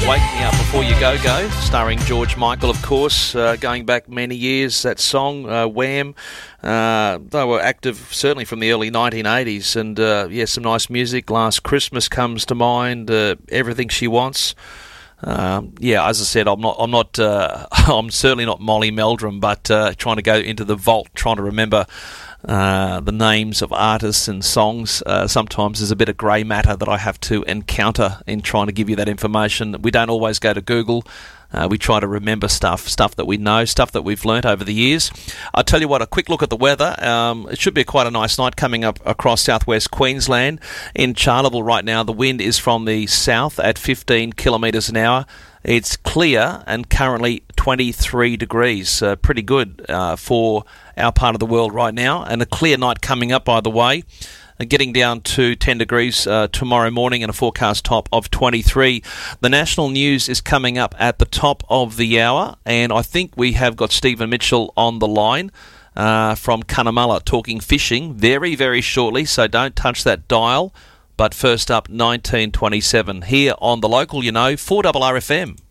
Wake Me Up Before You Go Go, starring George Michael, of course, going back many years, that song, Wham. They were active certainly from the early 1980s, and some nice music. Last Christmas comes to mind, Everything She Wants. As I said, I'm certainly not Molly Meldrum, but trying to go into the vault, trying to remember the names of artists and songs. Sometimes there's a bit of grey matter that I have to encounter in trying to give you that information. We don't always go to Google. We try to remember stuff that we know, stuff that we've learnt over the years. I'll tell you what, a quick look at the weather. It should be quite a nice night coming up across southwest Queensland. In Charleville right now, the wind is from the south at 15 kilometres an hour. It's clear and currently 23 degrees. Pretty good for our part of the world right now. And a clear night coming up, by the way. Getting down to 10 degrees tomorrow morning and a forecast top of 23. The national news is coming up at the top of the hour, and I think we have got Stephen Mitchell on the line from Cunnamulla talking fishing very, very shortly, so don't touch that dial. But first up, 1927 here on the local, 4RRFM.